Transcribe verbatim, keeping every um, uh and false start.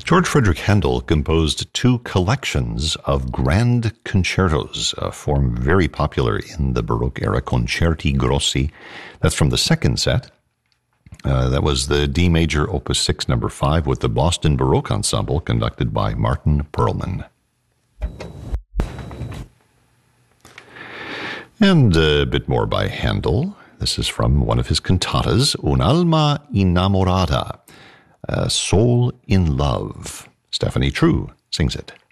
George Frederick Handel composed two collections of grand concertos, a form very popular in the Baroque era, concerti grossi. That's from the second set. Uh, that was the D major, opus six, number five, with the Boston Baroque Ensemble, conducted by Martin Perlman. And a bit more by Handel. This is from one of his cantatas, Un'alma innamorata, a soul in love. Stephanie True sings it.